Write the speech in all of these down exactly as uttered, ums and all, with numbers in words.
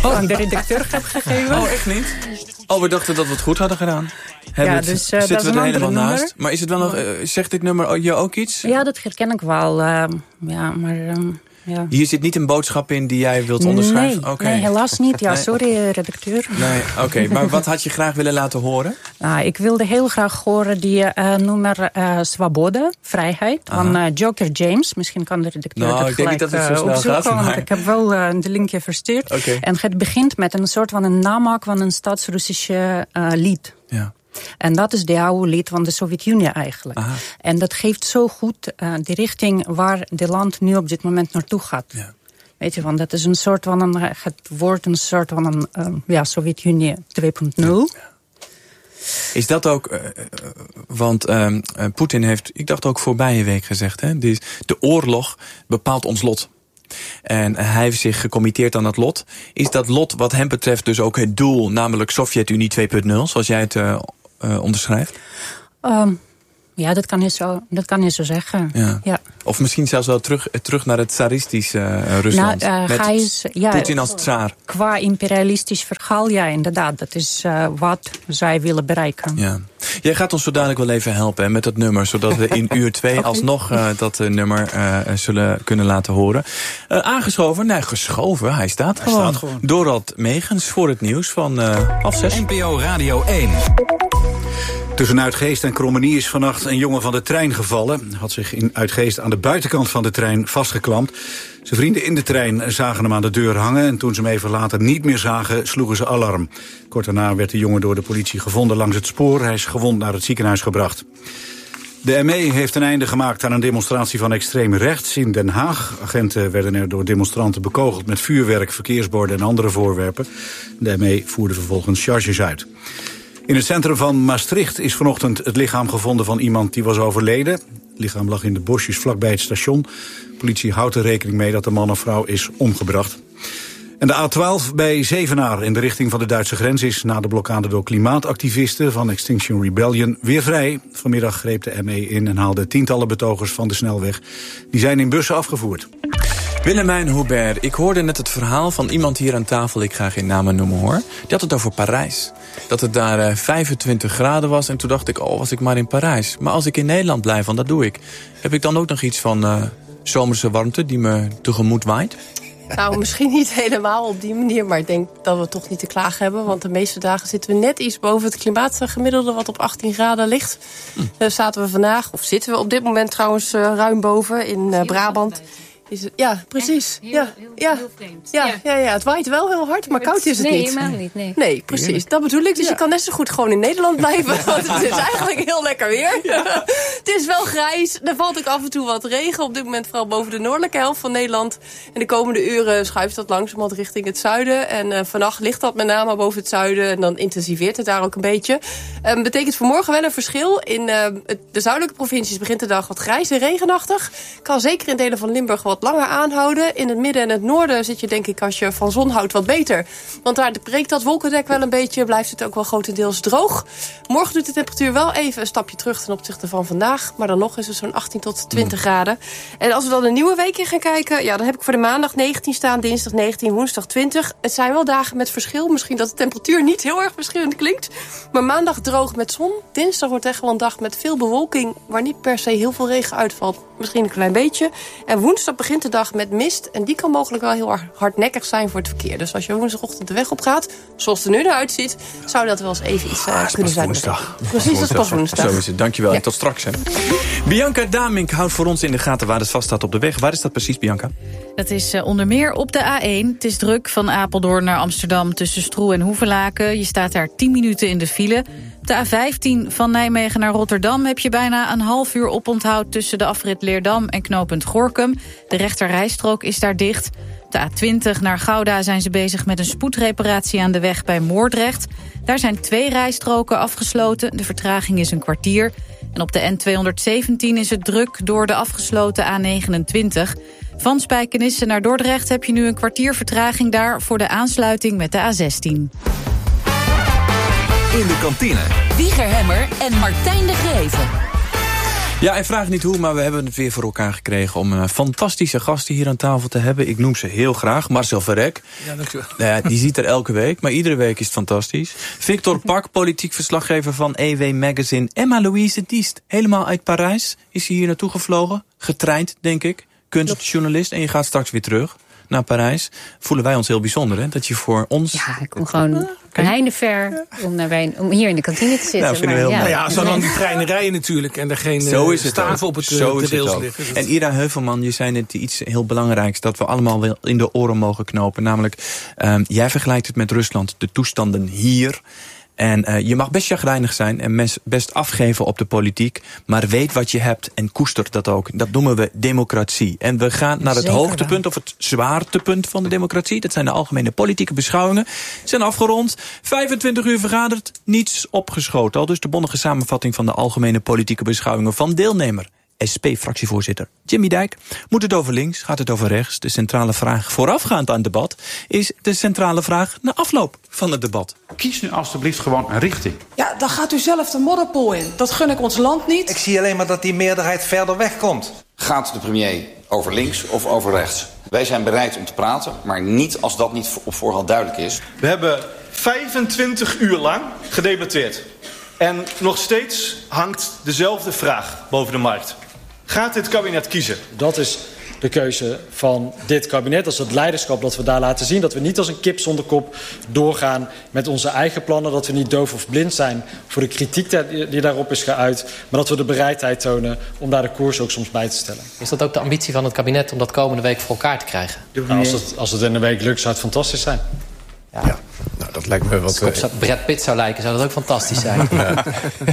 oh. aan de redacteur heb gegeven. Oh, echt niet? Oh, we dachten dat we het goed hadden gedaan. Hebben ja, dus uh, het, zitten dat we er helemaal nummer. naast? Maar is het wel nog, uh, zegt dit nummer je ook iets? Ja, dat herken ik wel. Uh, ja, maar... Um, Ja. Hier zit niet een boodschap in die jij wilt onderschrijven? Nee, okay. nee helaas niet. Ja, nee. sorry, redacteur. Nee, oké. Okay. Maar wat had je graag willen laten horen? Nou, ik wilde heel graag horen die uh, nummer uh, Svoboda, Vrijheid, Aha. van uh, Joker James. Misschien kan de redacteur nou, het ik denk niet dat het zo snel opzoeken, gaat. Maar... want ik heb wel uh, de linkje verstuurd. Okay. En het begint met een soort van een namaak van een Staats-Russische uh, lied. Ja. En dat is de oude lied van de Sovjet-Unie eigenlijk. Aha. En dat geeft zo goed uh, de richting waar de land nu op dit moment naartoe gaat. Ja. Weet je, want dat is een soort van een, het wordt een soort van een um, ja, Sovjet-Unie twee punt nul. Ja. Is dat ook, uh, want uh, uh, Poetin heeft, ik dacht ook voorbije week gezegd, hè, de, de oorlog bepaalt ons lot. En hij heeft zich gecommitteerd aan dat lot. Is dat lot wat hem betreft dus ook het doel, namelijk Sovjet-Unie twee punt nul, zoals jij het uh, uh, onderschrijft? Um. Ja, dat kan je zo, dat kan je zo zeggen. Ja. Ja. Of misschien zelfs wel terug, terug naar het tsaristische uh, Rusland. Nou, uh, met ga eens, ja, Poetin als tsaar. Qua imperialistisch verhaal, ja, inderdaad. Dat is uh, wat zij willen bereiken. Ja. Jij gaat ons zo dadelijk wel even helpen hè, met dat nummer. Zodat we in uur twee okay. alsnog uh, dat uh, nummer uh, zullen kunnen laten horen. Uh, aangeschoven, nee, geschoven, hij staat hij gewoon. Staat gewoon. Dorald Megens voor het nieuws van uh, half zes. N P O Radio één. Tussen Uitgeest en Krommenie is vannacht een jongen van de trein gevallen. Had zich in Uitgeest aan de buitenkant van de trein vastgeklampt. Zijn vrienden in de trein zagen hem aan de deur hangen en toen ze hem even later niet meer zagen, sloegen ze alarm. Kort daarna werd de jongen door de politie gevonden langs het spoor. Hij is gewond naar het ziekenhuis gebracht. De M E heeft een einde gemaakt aan een demonstratie van extreem rechts in Den Haag. Agenten werden er door demonstranten bekogeld met vuurwerk, verkeersborden en andere voorwerpen. De M E voerde vervolgens charges uit. In het centrum van Maastricht is vanochtend het lichaam gevonden van iemand die was overleden. Het lichaam lag in de bosjes vlakbij het station. Politie houdt er rekening mee dat de man of vrouw is omgebracht. En de A twaalf bij Zevenaar in de richting van de Duitse grens is na de blokkade door klimaatactivisten van Extinction Rebellion weer vrij. Vanmiddag greep de M E in en haalde tientallen betogers van de snelweg. Die zijn in bussen afgevoerd. Willemijn Hubert, ik hoorde net het verhaal van iemand hier aan tafel, ik ga geen namen noemen hoor. Die had het over Parijs. Dat het daar uh, vijfentwintig graden was en toen dacht ik, oh was ik maar in Parijs. Maar als ik in Nederland blijf, want dat doe ik. Heb ik dan ook nog iets van uh, zomerse warmte die me tegemoet waait? Nou, misschien niet helemaal op die manier, maar ik denk dat we toch niet te klagen hebben. Want de meeste dagen zitten we net iets boven het klimaatgemiddelde wat op achttien graden ligt. Hm. Uh, zaten we vandaag, of zitten we op dit moment trouwens uh, ruim boven in uh, Brabant. Is het, ja, precies. Heel, ja, heel, ja, heel vreemd. Ja, ja. Ja, ja, het waait wel heel hard, maar koud is het nee, niet. Helemaal niet. Nee, nee precies. Heerlijk. Dat bedoel ik. Dus ja. Je kan net zo goed gewoon in Nederland blijven. Want het is eigenlijk heel lekker weer. Ja. Het is wel grijs. Er valt ook af en toe wat regen. Op dit moment vooral boven de noordelijke helft van Nederland. En de komende uren schuift dat langzamerhand richting het zuiden. En uh, vannacht ligt dat met name boven het zuiden. En dan intensiveert het daar ook een beetje. Um, betekent voor morgen wel een verschil. In uh, de zuidelijke provincies begint de dag wat grijs en regenachtig. Kan zeker in delen van Limburg wat langer aanhouden. In het midden en het noorden zit je denk ik als je van zon houdt wat beter. Want daar breekt dat wolkendek wel een beetje. Blijft het ook wel grotendeels droog. Morgen doet de temperatuur wel even een stapje terug ten opzichte van vandaag. Maar dan nog is het zo'n achttien tot twintig mm. graden. En als we dan een nieuwe week in gaan kijken. Ja, dan heb ik voor de maandag negentien staan. Dinsdag negentien, woensdag twintig. Het zijn wel dagen met verschil. Misschien dat de temperatuur niet heel erg verschillend klinkt. Maar maandag droog met zon. Dinsdag wordt echt wel een dag met veel bewolking. Waar niet per se heel veel regen uitvalt. Misschien een klein beetje. En woensdag begint de dag met mist. En die kan mogelijk wel heel hardnekkig zijn voor het verkeer. Dus als je woensdagochtend de weg op gaat, zoals het er nu eruit ziet, zou dat wel eens even iets uh, ah, kunnen zijn. Woensdag. Precies, dat is pas woensdag. Zo is het. Dankjewel. Ja. En tot straks. Hè. Bianca Damink houdt voor ons in de gaten waar het vast staat op de weg. Waar is dat precies, Bianca? Dat is uh, onder meer op de A één. Het is druk van Apeldoorn naar Amsterdam tussen Stroe en Hoevelaken. Je staat daar tien minuten in de file. Op de A vijftien van Nijmegen naar Rotterdam heb je bijna een half uur oponthoud tussen de afrit Leerdam en knooppunt Gorinchem. De rechterrijstrook is daar dicht. Op de A twintig naar Gouda zijn ze bezig met een spoedreparatie aan de weg bij Moordrecht. Daar zijn twee rijstroken afgesloten. De vertraging is een kwartier. En op de N tweehonderdzeventien is het druk door de afgesloten A negenentwintig. Van Spijkenisse naar Dordrecht heb je nu een kwartier vertraging daar voor de aansluiting met de A zestien. In de kantine. Wieger Hemmer en Martijn de Greven. Ja, en vraag niet hoe, maar we hebben het weer voor elkaar gekregen om uh, fantastische gasten hier aan tafel te hebben. Ik noem ze heel graag. Marcel Verrek. Ja, dankjewel. Nou ja, die ziet er elke week, maar iedere week is het fantastisch. Victor Pak, politiek verslaggever van E W Magazine. Emma Louise Diest, helemaal uit Parijs. Is hij hier naartoe gevlogen? Getraind, denk ik. Kunstjournalist. En je gaat straks weer terug naar Parijs. Voelen wij ons heel bijzonder, hè? Dat je voor ons... Ja, ik kom gewoon een heinde ver om, naar wij, om hier in de kantine te zitten. Nou, vinden we heel ja. mooi. Nou ja, zolang die treinen rijden natuurlijk en er geen Zo is het staven op het Zo is rails het ook. liggen. En Ira Heuvelman, je zei net iets heel belangrijks dat we allemaal wel in de oren mogen knopen. Namelijk, um, jij vergelijkt het met Rusland, de toestanden hier. En uh, je mag best chagrijnig zijn en mes, best afgeven op de politiek. Maar weet wat je hebt en koester dat ook. Dat noemen we democratie. En we gaan naar het Zeker hoogtepunt of het zwaartepunt van de democratie. Dat zijn de algemene politieke beschouwingen. Zijn afgerond. vijfentwintig uur vergaderd. Niets opgeschoten. Al dus de bondige samenvatting van de algemene politieke beschouwingen van deelnemer. S P-fractievoorzitter Jimmy Dijk. Moet het over links? Gaat het over rechts? De centrale vraag voorafgaand aan het debat is de centrale vraag na afloop van het debat. Kies nu alstublieft gewoon een richting. Ja, dan gaat u zelf de modderpoel in. Dat gun ik ons land niet. Ik zie alleen maar dat die meerderheid verder weg komt. Gaat de premier over links of over rechts? Wij zijn bereid om te praten, maar niet als dat niet op voorhand duidelijk is. We hebben vijfentwintig uur lang gedebatteerd. En nog steeds hangt dezelfde vraag boven de markt. Gaat dit kabinet kiezen? Dat is de keuze van dit kabinet. Dat is het leiderschap dat we daar laten zien. Dat we niet als een kip zonder kop doorgaan met onze eigen plannen. Dat we niet doof of blind zijn voor de kritiek die daarop is geuit. Maar dat we de bereidheid tonen om daar de koers ook soms bij te stellen. Is dat ook de ambitie van het kabinet om dat komende week voor elkaar te krijgen? Nou, als, het, als het in een week lukt zou het fantastisch zijn. Ja, ja. Nou, dat lijkt me wat... Als het op Brad Pitt zou lijken, zou dat ook fantastisch zijn. Ja.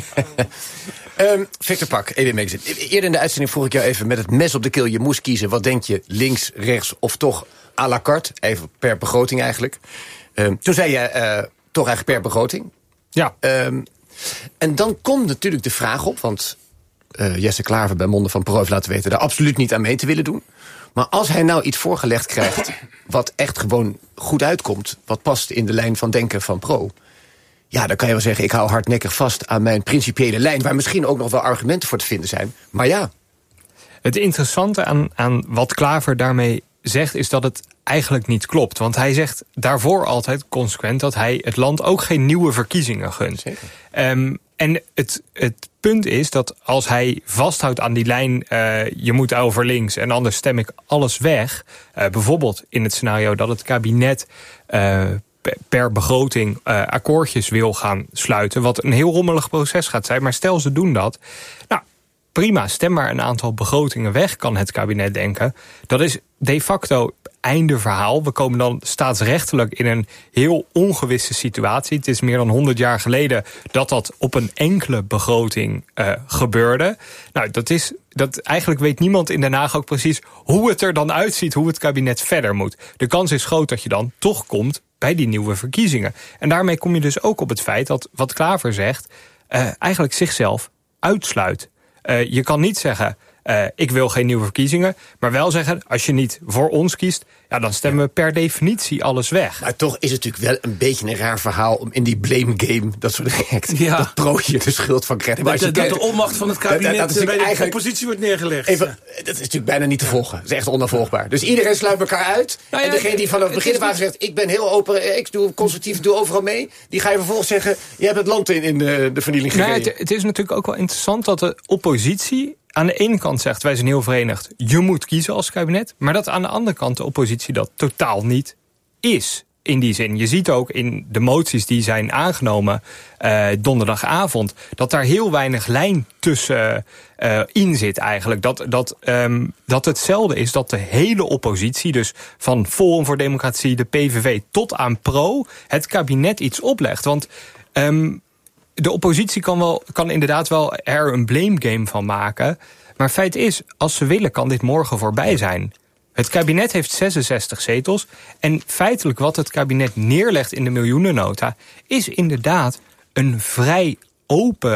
um, Victor Pak, E W Magazine. Eerder in de uitzending vroeg ik jou even met het mes op de keel. Je moest kiezen, wat denk je, links, rechts of toch à la carte? Even per begroting eigenlijk. Um, toen zei je uh, toch eigenlijk per begroting. Ja. Um, en dan komt natuurlijk de vraag op, want uh, Jesse Klaver bij monden van Pro heeft laten weten daar absoluut niet aan mee te willen doen. Maar als hij nou iets voorgelegd krijgt wat echt gewoon goed uitkomt, wat past in de lijn van denken van Pro, ja, dan kan je wel zeggen, ik hou hardnekkig vast aan mijn principiële lijn, waar misschien ook nog wel argumenten voor te vinden zijn. Maar ja. Het interessante aan, aan wat Klaver daarmee zegt, is dat het eigenlijk niet klopt. Want hij zegt daarvoor altijd consequent dat hij het land ook geen nieuwe verkiezingen gunt. Um, en het, het punt is dat als hij vasthoudt aan die lijn, uh, je moet over links en anders stem ik alles weg. Uh, bijvoorbeeld in het scenario dat het kabinet uh, per begroting uh, akkoordjes wil gaan sluiten, wat een heel rommelig proces gaat zijn. Maar stel ze doen dat, nou prima, stem maar een aantal begrotingen weg, kan het kabinet denken. Dat is de facto einde verhaal. We komen dan staatsrechtelijk in een heel ongewisse situatie. Het is meer dan honderd jaar geleden dat dat op een enkele begroting uh, gebeurde. Nou, dat is, dat eigenlijk weet niemand in Den Haag ook precies hoe het er dan uitziet, hoe het kabinet verder moet. De kans is groot dat je dan toch komt bij die nieuwe verkiezingen. En daarmee kom je dus ook op het feit dat wat Klaver zegt uh, eigenlijk zichzelf uitsluit. Uh, je kan niet zeggen, uh, ik wil geen nieuwe verkiezingen, maar wel zeggen, als je niet voor ons kiest, ja, dan stemmen we per definitie alles weg. Maar toch is het natuurlijk wel een beetje een raar verhaal om in die blame game, dat soort gek, ja. dat Pro je de schuld van krijgt. Maar dat, dat de onmacht van het kabinet dat, dat is bij de oppositie wordt neergelegd. Even, dat is natuurlijk bijna niet te volgen. Dat is echt onafvolgbaar. Dus iedereen sluit elkaar uit. Nou ja, en degene die vanaf het begin af aan zegt, ik ben heel open, ik doe constructief, doe overal mee, die ga je vervolgens zeggen, je hebt het land in, in de, de vernieling gereden. Nou, het, het is natuurlijk ook wel interessant dat de oppositie aan de ene kant zegt, wij zijn heel verenigd, je moet kiezen als kabinet, maar dat aan de andere kant de oppositie dat totaal niet is. In die zin, je ziet ook in de moties die zijn aangenomen uh, donderdagavond, dat daar heel weinig lijn tussen uh, in zit eigenlijk. Dat, dat, um, dat hetzelfde is dat de hele oppositie, dus van Forum voor Democratie, de P V V tot aan Pro, het kabinet iets oplegt. Want um, de oppositie kan, wel, kan inderdaad wel er een blame game van maken. Maar feit is, als ze willen, kan dit morgen voorbij zijn. Het kabinet heeft zesenzestig zetels. En feitelijk wat het kabinet neerlegt in de miljoenennota is inderdaad een vrij open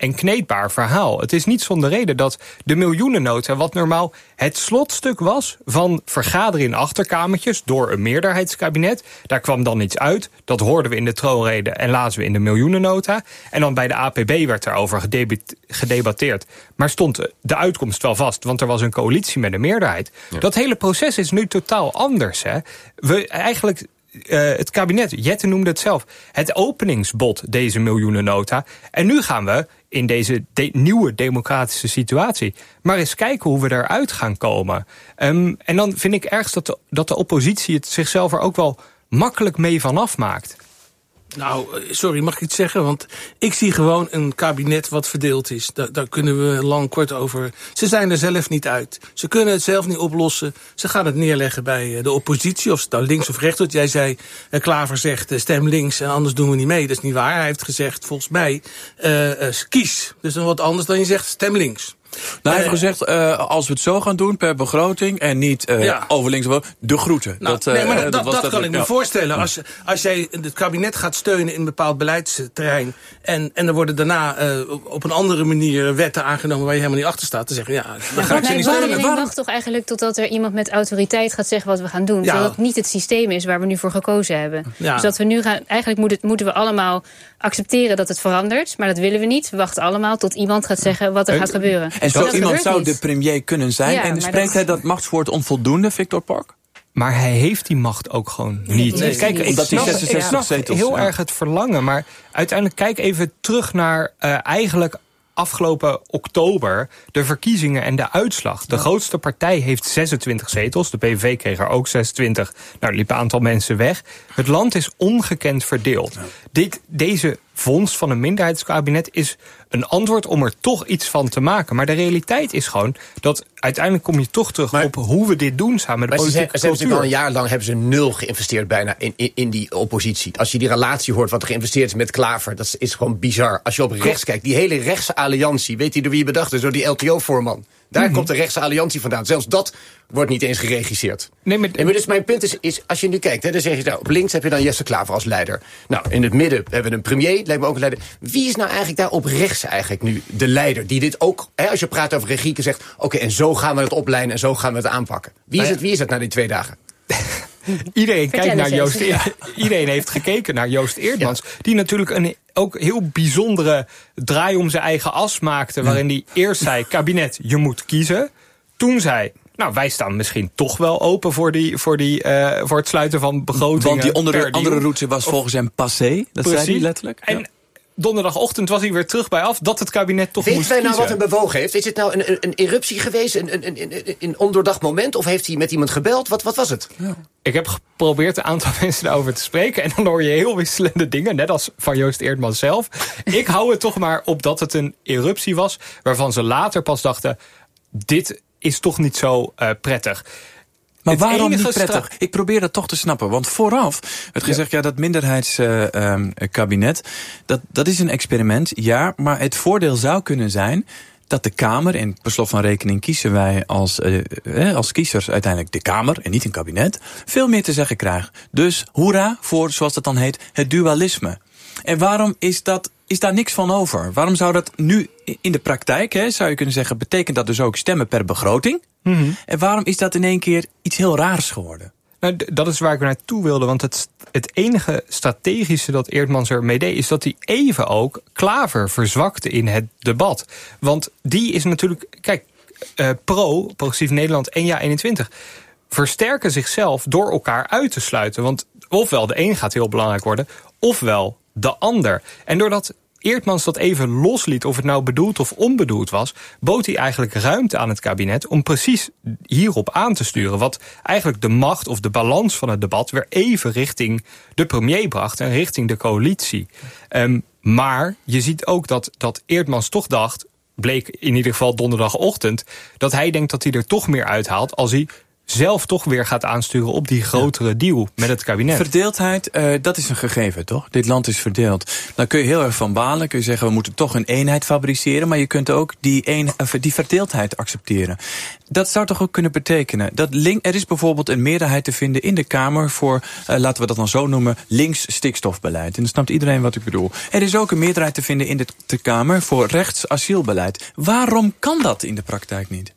en kneedbaar verhaal. Het is niet zonder reden dat de miljoenennota, wat normaal het slotstuk was van vergaderen in achterkamertjes door een meerderheidskabinet, daar kwam dan iets uit. Dat hoorden we in de troonrede en lazen we in de miljoenennota. En dan bij de A P B werd daarover gedebatteerd. Maar stond de uitkomst wel vast, want er was een coalitie met een meerderheid. Ja. Dat hele proces is nu totaal anders. Hè. We eigenlijk... Uh, het kabinet, Jette noemde het zelf, het openingsbod, deze miljoenennota. En nu gaan we in deze de- nieuwe democratische situatie maar eens kijken hoe we eruit gaan komen. Um, en dan vind ik ergens dat de, dat de oppositie het zichzelf er ook wel makkelijk mee vanaf maakt. Nou, sorry, mag ik iets zeggen? Want ik zie gewoon een kabinet wat verdeeld is. Daar, daar kunnen we lang kort over. Ze zijn er zelf niet uit. Ze kunnen het zelf niet oplossen. Ze gaan het neerleggen bij de oppositie, of het nou links of rechts wordt. Jij zei, uh, Klaver zegt, uh, stem links en anders doen we niet mee. Dat is niet waar. Hij heeft gezegd, volgens mij, uh, uh, kies. Dus dan wat anders dan je zegt, stem links. Nou, hij heeft gezegd, uh, als we het zo gaan doen per begroting en niet uh, ja. over links of de groeten. Nou, dat, uh, nee, maar dat, dat, dat, was dat dat kan ik, ik me ja. voorstellen. Als, als jij het kabinet gaat steunen in een bepaald beleidsterrein en, en er worden daarna uh, op een andere manier wetten aangenomen waar je helemaal niet achter staat, te zeggen, ja, dan ga ik ze niet steunen. Iedereen wacht toch eigenlijk totdat er iemand met autoriteit gaat zeggen wat we gaan doen. Ja. Zodat het niet het systeem is waar we nu voor gekozen hebben. Ja. Dus dat we nu gaan, eigenlijk moet het, moeten we allemaal accepteren dat het verandert, maar dat willen we niet. We wachten allemaal tot iemand gaat zeggen wat er en, gaat gebeuren. En zo iemand zou niet. de premier kunnen zijn. Ja, en spreekt dat... hij dat machtswoord onvoldoende, Victor Park? Maar hij heeft die macht ook gewoon niet. Nee, kijk, ik snap, zesenzestig ik snap zetels, heel ja. erg het verlangen. Maar uiteindelijk kijk even terug naar uh, eigenlijk afgelopen oktober de verkiezingen en de uitslag. De ja. grootste partij heeft zesentwintig zetels. De P V V kreeg er ook zesentwintig. Nou, er liep een aantal mensen weg. Het land is ongekend verdeeld. Ja. Dit, deze vondst van een minderheidskabinet is een antwoord om er toch iets van te maken. Maar de realiteit is gewoon dat uiteindelijk kom je toch terug maar, op hoe we dit doen samen met de politieke cultuur. Ze hebben natuurlijk al een jaar lang hebben ze nul geïnvesteerd bijna in, in, in die oppositie. Als je die relatie hoort wat er geïnvesteerd is met Klaver, dat is gewoon bizar. Als je op rechts kijkt, die hele rechtse alliantie, weet je door wie je bedacht is? Door die L T O-voorman. Daar mm-hmm. komt de rechtse alliantie vandaan. Zelfs dat wordt niet eens geregisseerd. Nee, maar, en dus mijn punt is, is als je nu kijkt, hè, dan zeg je, nou, op links heb je dan Jesse Klaver als leider. Nou, in het midden hebben we een premier, lijkt me ook een leider. Wie is nou eigenlijk daar op rechts eigenlijk nu de leider? Die dit ook, hè, als je praat over regie, zegt, oké, okay, en zo gaan we het opleiden en zo gaan we het aanpakken. Wie is het, wie is het na die twee dagen? Iedereen kijkt naar Joost Eerdmans. Iedereen heeft gekeken naar Joost Eerdmans. Ja. Die natuurlijk een ook heel bijzondere draai om zijn eigen as maakte. Waarin hij eerst zei, kabinet, je moet kiezen. Toen zei, nou, wij staan misschien toch wel open voor, die, voor, die, uh, voor het sluiten van begrotingen. Want die andere, andere route was volgens hem passé. Dat precies. zei hij letterlijk. En ja. donderdagochtend was hij weer terug bij af dat het kabinet toch Weet moest wij nou kiezen. Wat hem bewogen heeft? Is het nou een, een, een eruptie geweest? Een, een, een, een ondoordacht moment? Of heeft hij met iemand gebeld? Wat, wat was het? Ja. Ik heb geprobeerd een aantal mensen daarover te spreken. En dan hoor je heel wisselende dingen. Net als van Joost Eerdmans zelf. Ik hou het toch maar op dat het een eruptie was. Waarvan ze later pas dachten, dit is toch niet zo uh, prettig. Maar het waarom niet prettig? Ik probeer dat toch te snappen. Want vooraf werd gezegd, ja, ja dat minderheidskabinet, uh, um, dat, dat is een experiment. Ja, maar het voordeel zou kunnen zijn dat de Kamer, en per slot van rekening kiezen wij als, uh, als kiezers uiteindelijk de Kamer en niet een kabinet, veel meer te zeggen krijgt. Dus hoera voor, zoals dat dan heet, het dualisme. En waarom is dat, is daar niks van over? Waarom zou dat nu in de praktijk, hè, zou je kunnen zeggen, betekent dat dus ook stemmen per begroting? Mm-hmm. En waarom is dat in één keer iets heel raars geworden? Nou, d- dat is waar ik naartoe wilde. Want het, het enige strategische dat Eerdmans ermee deed, is dat hij even ook Klaver verzwakte in het debat. Want die is natuurlijk, kijk, uh, pro, Progressief Nederland en Ja eenentwintig, versterken zichzelf door elkaar uit te sluiten. Want ofwel de een gaat heel belangrijk worden, ofwel de ander. En doordat Eerdmans dat even losliet, of het nou bedoeld of onbedoeld was, bood hij eigenlijk ruimte aan het kabinet om precies hierop aan te sturen. Wat eigenlijk de macht of de balans van het debat weer even richting de premier bracht en richting de coalitie. Um, maar je ziet ook dat, dat Eerdmans toch dacht, bleek in ieder geval donderdagochtend, dat hij denkt dat hij er toch meer uithaalt als hij zelf toch weer gaat aansturen op die grotere ja. deal met het kabinet. Verdeeldheid, uh, dat is een gegeven, toch? Dit land is verdeeld. Dan kun je heel erg van balen, kun je zeggen we moeten toch een eenheid fabriceren, maar je kunt ook die, een, die verdeeldheid accepteren. Dat zou toch ook kunnen betekenen dat link, er is bijvoorbeeld een meerderheid te vinden in de Kamer voor, uh, laten we dat dan zo noemen, links stikstofbeleid. En dan snapt iedereen wat ik bedoel. Er is ook een meerderheid te vinden in de, de Kamer voor rechts asielbeleid. Waarom kan dat in de praktijk niet?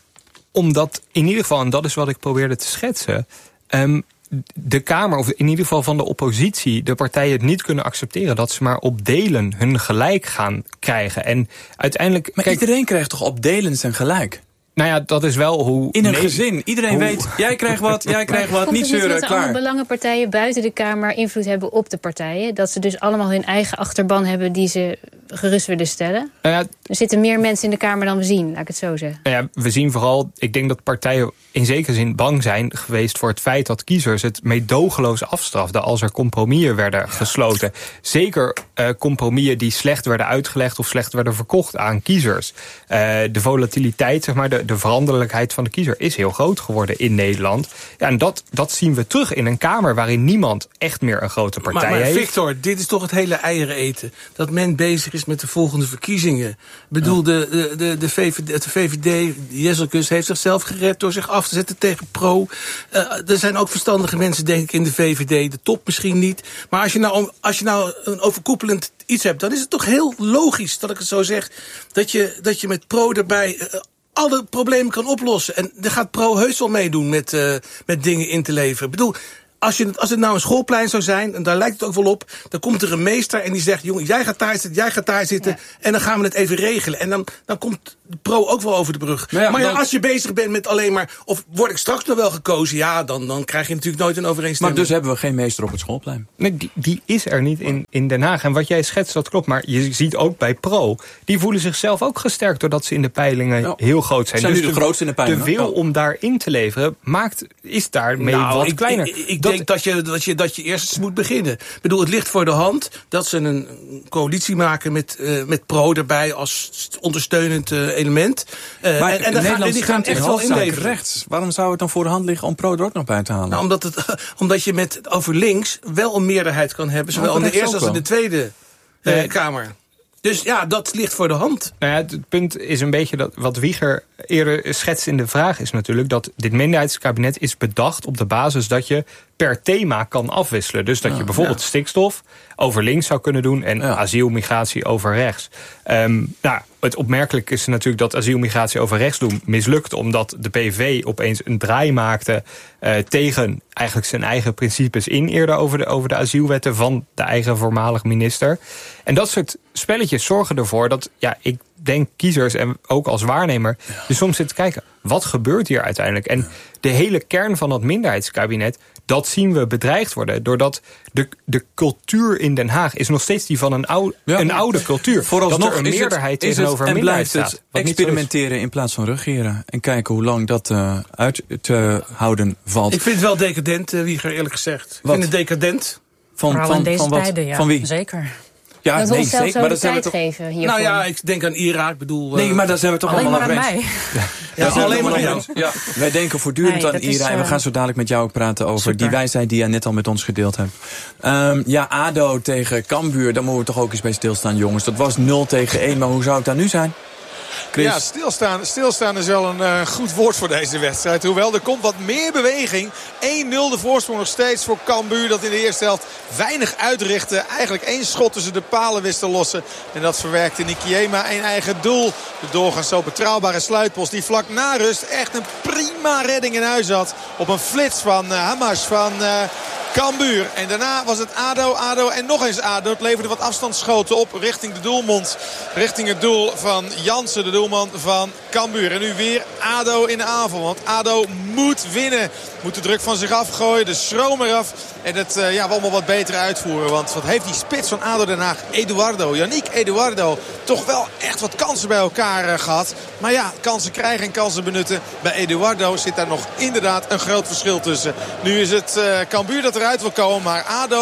Omdat in ieder geval, en dat is wat ik probeerde te schetsen, um, de Kamer, of in ieder geval van de oppositie, de partijen het niet kunnen accepteren dat ze maar op delen hun gelijk gaan krijgen. En uiteindelijk. Maar kijk, iedereen krijgt toch op delen zijn gelijk? Nou ja, dat is wel hoe. In een nee, gezin. Iedereen hoe, weet, jij krijgt wat, jij krijgt wat, niet zeuren, klaar. Dat alle belangenpartijen buiten de Kamer invloed hebben op de partijen. Dat ze dus allemaal hun eigen achterban hebben die ze gerust willen stellen. Nou ja, er zitten meer mensen in de Kamer dan we zien, laat ik het zo zeggen. Nou ja, we zien vooral, ik denk dat partijen in zekere zin bang zijn geweest voor het feit dat kiezers het meedogenloos afstraften als er compromissen werden ja. gesloten. Zeker uh, compromissen die slecht werden uitgelegd of slecht werden verkocht aan kiezers. Uh, de volatiliteit, zeg maar, de, de veranderlijkheid van de kiezer is heel groot geworden in Nederland. Ja, en dat, dat zien we terug in een Kamer waarin niemand echt meer een grote partij maar, maar heeft. Victor, dit is toch het hele eieren eten. Dat men bezig is met de volgende verkiezingen. Ik bedoel, ja. de, de, de, de, V V D, de V V D, Jesselkus, heeft zichzelf gered door zich af te zetten tegen Pro. Uh, er zijn ook verstandige mensen, denk ik, in de V V D. De top misschien niet. Maar als je nou, als je nou een overkoepelend iets hebt, dan is het toch heel logisch, dat ik het zo zeg, dat je, dat je met Pro erbij Uh, alle problemen kan oplossen. En daar gaat Pro heus wel meedoen met, uh, met dingen in te leveren. Ik bedoel, als, je, als het nou een schoolplein zou zijn, en daar lijkt het ook wel op, dan komt er een meester en die zegt, jongen, jij gaat daar zitten, jij gaat daar zitten, ja. en dan gaan we het even regelen. En dan, dan komt de Pro ook wel over de brug. Maar ja, maar ja dan, als je bezig bent met alleen maar, of word ik straks nog wel gekozen, ja, dan, dan krijg je natuurlijk nooit een overeenstemming. Maar dus hebben we geen meester op het schoolplein? Nee, die, die is er niet in, in Den Haag. En wat jij schetst, dat klopt. Maar je ziet ook bij Pro, die voelen zichzelf ook gesterkt doordat ze in de peilingen ja. heel groot zijn. Zijn dus nu de, de grootste in de peilingen? De wil ja. om daarin te leveren, maakt, is daarmee nou, wat ik, kleiner. Ik, ik, ik dat, denk dat je, dat, je, dat je eerst moet beginnen. Ik bedoel, het ligt voor de hand dat ze een coalitie maken met, uh, met Pro erbij als ondersteunend uh, element. Uh, maar en, en dan gaan, die gaan echt wel inleveren. Rechts. Waarom zou het dan voor de hand liggen om Pro er ook nog bij te halen? Nou, omdat, het, omdat je met over links wel een meerderheid kan hebben, zowel in de eerste als in de tweede uh, nee. Kamer. Dus ja, dat ligt voor de hand. Nou ja, het punt is een beetje dat wat Wieger eerder schetst in de vraag is natuurlijk dat dit minderheidskabinet is bedacht op de basis dat je per thema kan afwisselen. Dus dat ja, je bijvoorbeeld ja. stikstof over links zou kunnen doen en ja. asiel, migratie over rechts. Um, nou, het opmerkelijke is natuurlijk dat asiel, migratie over rechts doen mislukte omdat de P V V opeens een draai maakte uh, tegen eigenlijk zijn eigen principes in eerder over de, over de asielwetten van de eigen voormalig minister. En dat soort spelletjes zorgen ervoor dat, ja, ik denk kiezers en ook als waarnemer ja. dus soms zitten kijken, wat gebeurt hier uiteindelijk? En de hele kern van dat minderheidskabinet, dat zien we bedreigd worden. Doordat de, de cultuur in Den Haag is nog steeds die van een, oude, ja. een oude cultuur. Vooralsnog dat er een meerderheid is het, tegenover en minderheid blijft staat. Het experimenteren in plaats van regeren. En kijken hoe lang dat uh, uit te houden valt. Ik vind het wel decadent, uh, Wieger, eerlijk gezegd. Ik vind het decadent. Van, van, van, deze van, wat, tijden, ja. van wie? Zeker. Ja, dat we nee, onszelf zo de tijd toch geven hiervoor. Nou ja, ik denk aan Irak, bedoel. Nee, maar daar zijn we toch alleen allemaal maar aan mij. Ja, ja, ja alleen maar aan jou. Ja. Wij denken voortdurend nee, aan Irak. Uh, en we gaan zo dadelijk met jou ook praten over super. die wijsheid die jij net al met ons gedeeld hebt. Um, ja, A D O tegen Cambuur, daar moeten we toch ook eens bij stilstaan, jongens. Dat was nul tegen één, maar hoe zou het daar nu zijn? Chris? Ja, stilstaan, stilstaan is wel een uh, goed woord voor deze wedstrijd. Hoewel, er komt wat meer beweging. één nul de voorsprong nog steeds voor Cambuur. Dat in de eerste helft weinig uitrichtte. Eigenlijk één schot tussen de palen wist te lossen. En dat verwerkte Nikiema in eigen doel. De doorgaans zo betrouwbare sluitpost die vlak na rust echt een prima redding in huis had. Op een flits van uh, Hamas van uh, Cambuur. En daarna was het A D O, A D O en nog eens A D O. Het leverde wat afstandsschoten op richting de doelmond. Richting het doel van Jansen, de doelman van Cambuur. En nu weer A D O in de aanval. Want A D O moet winnen. Moet de druk van zich afgooien. De schroom eraf. En het uh, ja, allemaal wat beter uitvoeren. Want wat heeft die spits van A D O Den Haag, Eduardo, Yannick Eduardo, toch wel echt wat kansen bij elkaar uh, gehad. Maar ja, kansen krijgen en kansen benutten. Bij Eduardo zit daar nog inderdaad een groot verschil tussen. Nu is het uh, Cambuur dat eruit wil komen. Maar A D O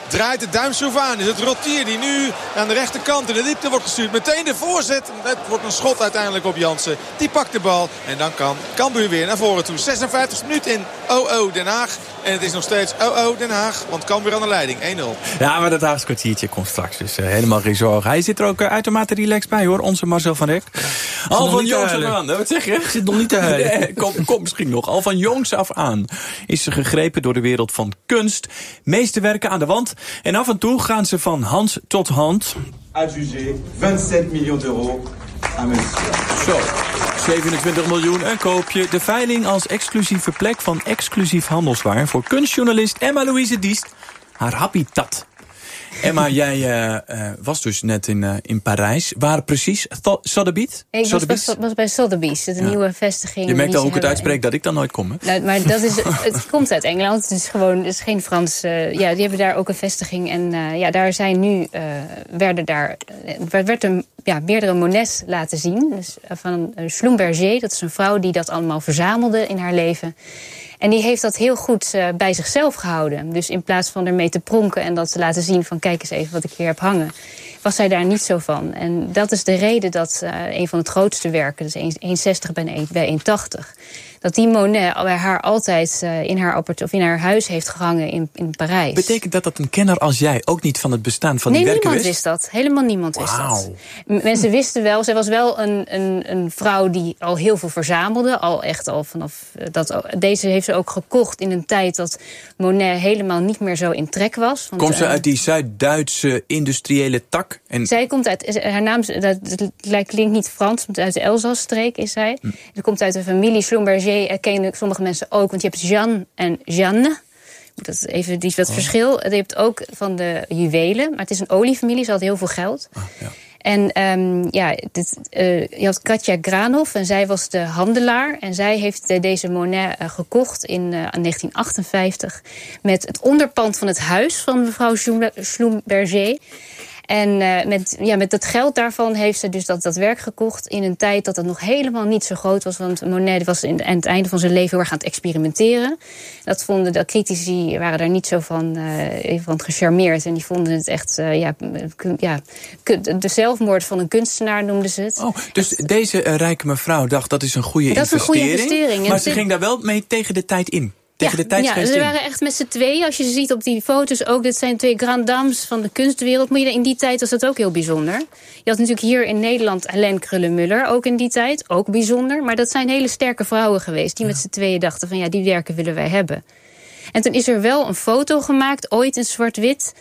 Draait de duimschroef aan. Is het Rottier die nu aan de rechterkant in de diepte wordt gestuurd. Meteen de voorzet. Het wordt een schot uiteindelijk op Jansen. Die pakt de bal. En dan kan Cambuur weer naar voren toe. zesenvijftigste minuut in O O Den Haag. En het is nog steeds O O Den Haag. Want Cambuur aan de leiding. één nul. Ja, maar dat Haagse kwartiertje komt straks. Dus uh, helemaal geen zorgen. Hij zit er ook uh, uitermate relaxed bij hoor. Onze Marcel van Dijk. Ja, Al van jongs af aan. Wat zeg je? Ik zit nog niet te huilen. Nee, kom, kom misschien nog. Al van jongs af aan is ze gegrepen door de wereld van kunst. Meeste werken aan de wand. En af en toe gaan ze van hand tot hand. Adjugé vijfenzestig miljoen euro aan mensen. Zo, zevenentwintig miljoen een koopje. De veiling als exclusieve plek van exclusief handelswaar voor kunstjournalist Emma Louise Diest. Haar habitat. Emma, jij uh, uh, was dus net in, uh, in Parijs. Waar precies? Sotheby's? Ik was, was, was bij Sotheby's, de ja. nieuwe vestiging. Je merkt al hoe ik het uitspreek dat ik dan nooit kom. Hè? Nou, maar dat is, het komt uit Engeland. Het is gewoon, het is geen Frans. Uh, ja, die hebben daar ook een vestiging. En uh, ja, daar zijn nu, uh, werden daar, uh, werd een, ja, meerdere Monets laten zien. Dus, uh, van uh, Schlumberger, dat is een vrouw die dat allemaal verzamelde in haar leven. En die heeft dat heel goed uh, bij zichzelf gehouden. Dus in plaats van ermee te pronken en dat te laten zien van kijk eens even wat ik hier heb hangen, was zij daar niet zo van. En dat is de reden dat uh, een van het grootste werken, dus één komma zestig bij één komma tachtig, dat die Monet bij haar altijd uh, in, haar appart- of in haar huis heeft gehangen in, in Parijs. Betekent dat dat een kenner als jij ook niet van het bestaan van nee, die werken wist? Nee, niemand wist dat. Helemaal niemand wist wow. dat. M- mensen wisten wel, zij was wel een, een, een vrouw die al heel veel verzamelde. Al echt al vanaf dat. Deze heeft ze ook gekocht in een tijd dat Monet helemaal niet meer zo in trek was. Want, komt ze uh, uit die Zuid-Duitse industriële tak? En zij komt uit, haar naam dat, dat klinkt niet Frans, maar uit de Elzasstreek is zij. Hm. Ze komt uit de familie Schlumberger. Kennen sommige mensen ook, want je hebt Jeanne en Jeanne. Dat is even die wat oh. verschil. Je hebt ook van de juwelen, maar het is een oliefamilie, ze had heel veel geld. Oh, ja. En um, ja, dit, uh, je had Katja Granov en zij was de handelaar. En zij heeft uh, deze Monet uh, gekocht in uh, negentien achtenvijftig met het onderpand van het huis van mevrouw Schlumberger. En uh, met, ja, met het geld daarvan heeft ze dus dat, dat werk gekocht in een tijd dat het nog helemaal niet zo groot was. Want Monet was in, aan het einde van zijn leven heel erg aan het experimenteren. Dat vonden de critici, waren daar niet zo van, uh, van gecharmeerd. En die vonden het echt, uh, ja, ja, de zelfmoord van een kunstenaar noemden ze het. Oh, dus dat, deze uh, rijke mevrouw dacht dat is een goede dat investering. Is een goede investering. Maar ze ging daar wel mee tegen de tijd in. Tegen ja, de tijdsgeest ja, ze waren echt met z'n tweeën. Als je ze ziet op die foto's ook, dit zijn twee grand dames van de kunstwereld. Maar in die tijd was dat ook heel bijzonder. Je had natuurlijk hier in Nederland Alain Krullenmuller, ook in die tijd. Ook bijzonder. Maar dat zijn hele sterke vrouwen geweest die ja. met z'n tweeën dachten van ja, die werken willen wij hebben. En toen is er wel een foto gemaakt, ooit in zwart-wit,